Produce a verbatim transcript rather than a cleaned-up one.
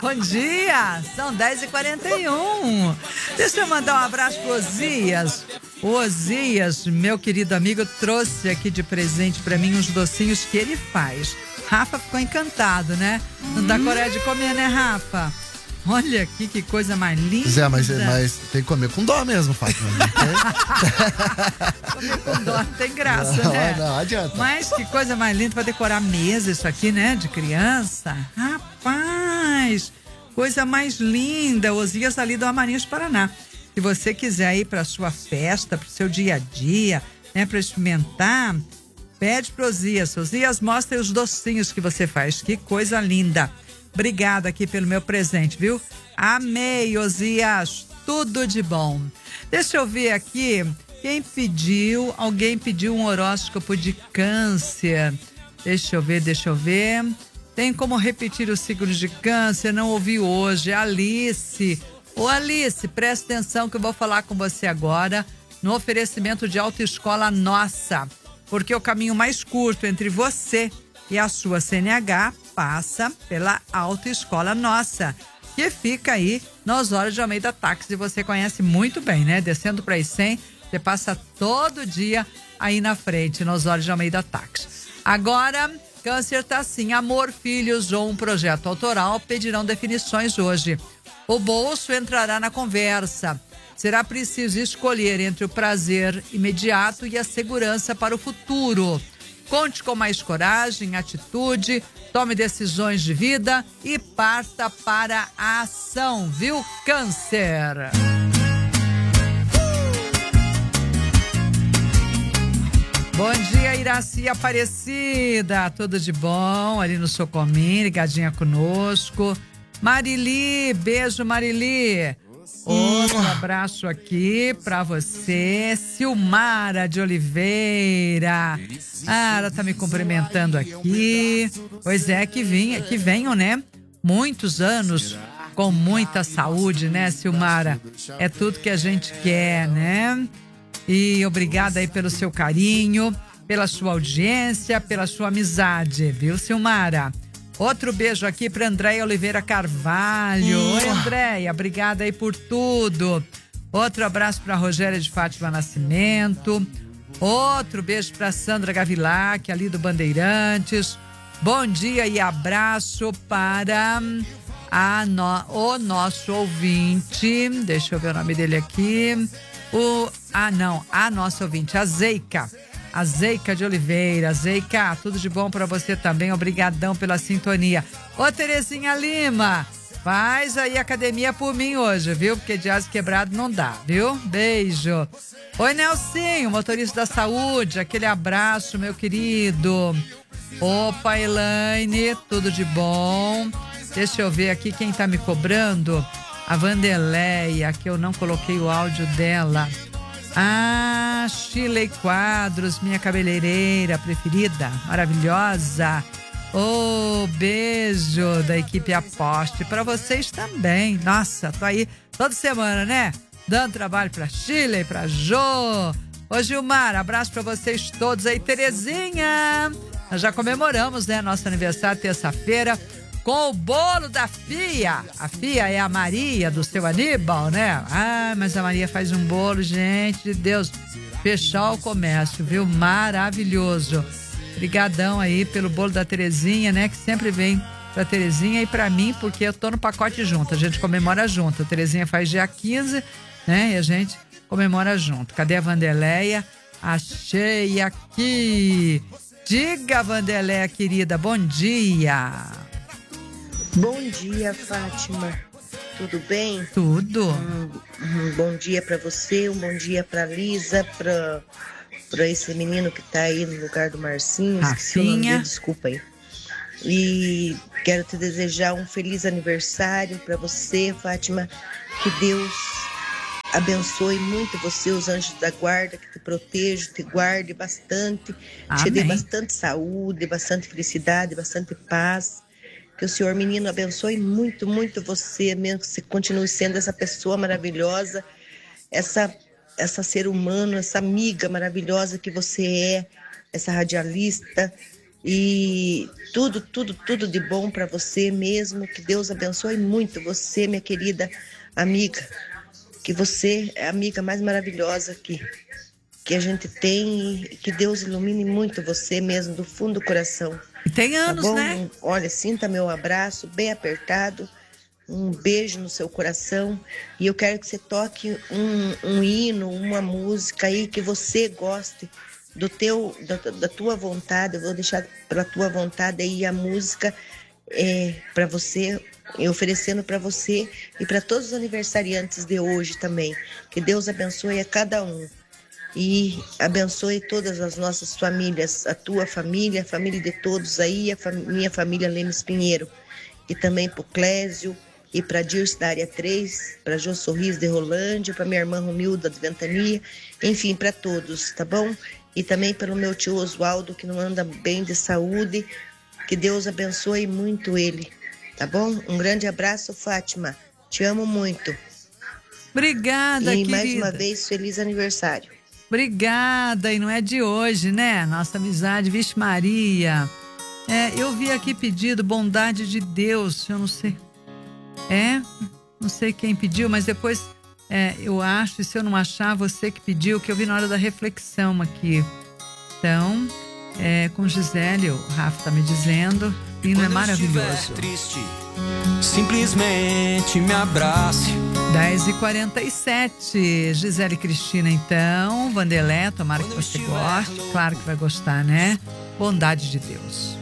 Bom dia, são dez e quarenta e um. Deixa eu mandar um abraço pro Osias. O Osias, meu querido amigo, trouxe aqui de presente pra mim uns docinhos que ele faz. Rafa ficou encantado, né? Não dá coragem de comer, né, Rafa? Olha aqui que coisa mais linda. Zé, mas, mas tem que comer com dó mesmo, Fátima. Comer com dó não tem graça, não, né? Não, adianta. Mas que coisa mais linda pra decorar a mesa, isso aqui, né? De criança. Rapaz, coisa mais linda. Osias ali do Amarinhos, Paraná. Se você quiser ir pra sua festa, pro seu dia a dia, né? Pra experimentar, pede pro Osias. Osias, mostra os docinhos que você faz. Que coisa linda. Obrigada aqui pelo meu presente, viu? Amei, Osias. Tudo de bom. Deixa eu ver aqui. Quem pediu? Alguém pediu um horóscopo de câncer. Deixa eu ver, deixa eu ver. Tem como repetir os signos de câncer? Não ouvi hoje. Alice. Ô Alice, presta atenção que eu vou falar com você agora no oferecimento de Autoescola Nossa. Porque o caminho mais curto entre você e a sua C N H passa pela Autoescola Nossa, que fica aí na Osório de Almeida Táxi. Você conhece muito bem, né? Descendo para I cem, você passa todo dia aí na frente, na Osório de Almeida Táxi. Agora, câncer tá assim, amor, filhos ou um projeto autoral pedirão definições hoje. O bolso entrará na conversa. Será preciso escolher entre o prazer imediato e a segurança para o futuro. Conte com mais coragem, atitude, tome decisões de vida e parta para a ação, viu, Câncer? Bom dia, Iraci Aparecida, tudo de bom ali no Socomim, ligadinha conosco. Marili, beijo, Marili. Outro abraço aqui pra você, Silmara de Oliveira. Ah, ela tá me cumprimentando aqui. Pois é, que, vinha, que venham, né? Muitos anos com muita saúde, né, Silmara? É tudo que a gente quer, né? E obrigada aí pelo seu carinho, pela sua audiência, pela sua amizade, viu, Silmara? Outro beijo aqui para Andréia Oliveira Carvalho. Hum. Oi, Andréia, obrigada aí por tudo. Outro abraço para Rogéria de Fátima Nascimento. Outro beijo para Sandra Gavilac, ali do Bandeirantes. Bom dia e abraço para a no, o nosso ouvinte. Deixa eu ver o nome dele aqui. O, ah, não, a nossa ouvinte, a Zeica. A Zeica de Oliveira. Zeica, tudo de bom pra você também. Obrigadão pela sintonia. Ô, Terezinha Lima, faz aí academia por mim hoje, viu? Porque de asa quebrado não dá, viu? Beijo. Oi, Nelsinho, motorista da saúde. Aquele abraço, meu querido. Opa, Elaine, tudo de bom? Deixa eu ver aqui quem tá me cobrando. A Vandeleia, que eu não coloquei o áudio dela. Ah, Chile Quadros, minha cabeleireira preferida, maravilhosa. Oh, beijo da equipe Aposte para vocês também. Nossa, tô aí toda semana, né? Dando trabalho pra Chile, pra Jô. Ô, Gilmar, abraço pra vocês todos aí. Terezinha, nós já comemoramos, né, nosso aniversário terça-feira com o bolo da Fia. A Fia é a Maria do seu Aníbal, né? Ah, mas a Maria faz um bolo, gente de Deus. Fechar o comércio, viu? Maravilhoso. Obrigadão aí pelo bolo da Terezinha, né? Que sempre vem pra Terezinha e pra mim, porque eu tô no pacote junto. A gente comemora junto. A Terezinha faz dia quinze, né? E a gente comemora junto. Cadê a Vandeleia? Achei aqui. Diga, Vandeleia, querida, bom dia. Bom dia, Fátima. Tudo bem? Tudo. Um, um bom dia para você, um bom dia para Lisa, para para esse menino que tá aí no lugar do Marcinho, esqueci o nome dele, desculpa aí. E quero te desejar um feliz aniversário para você, Fátima. Que Deus abençoe muito você, os anjos da guarda, que te protejam, te guarde bastante, Amém. te dê bastante saúde, bastante felicidade, bastante paz. Que o Senhor, menino, abençoe muito, muito você, mesmo que você continue sendo essa pessoa maravilhosa, essa, essa ser humano, essa amiga maravilhosa que você é, essa radialista. E tudo, tudo, tudo de bom para você mesmo. Que Deus abençoe muito você, minha querida amiga. Que você é a amiga mais maravilhosa que, que a gente tem. E que Deus ilumine muito você mesmo, do fundo do coração. E tem anos, tá bom? né? Olha, sinta meu abraço bem apertado. Um beijo no seu coração. E eu quero que você toque um, um hino, uma música aí que você goste do teu, da, da tua vontade. Eu vou deixar para tua vontade aí a música é, para você, oferecendo para você e para todos os aniversariantes de hoje também. Que Deus abençoe a cada um. E abençoe todas as nossas famílias, a tua família, a família de todos aí, a fam- minha família Lemes Pinheiro. E também para o Clésio, e para Dirce da área três, para Jô Sorriso de Rolândia, para minha irmã Romilda de Ventania, enfim, para todos, tá bom? E também pelo meu tio Oswaldo, que não anda bem de saúde, que Deus abençoe muito ele, tá bom? Um grande abraço, Fátima, te amo muito. Obrigada, e querida. Mais uma vez, feliz aniversário. Obrigada, e não é de hoje, né? Nossa amizade, Vixe Maria. É, eu vi aqui pedido Bondade de Deus, eu não sei... É, não sei quem pediu, mas depois é, eu acho, e se eu não achar, você que pediu, que eu vi na hora da reflexão aqui. Então, é, com Gisele, o Rafa tá me dizendo, e não é maravilhoso. Triste, simplesmente me abrace. dez e quarenta e sete, Gisele e Cristina, então, Vandelé, tomara que você goste, claro que vai gostar, né? Bondade de Deus.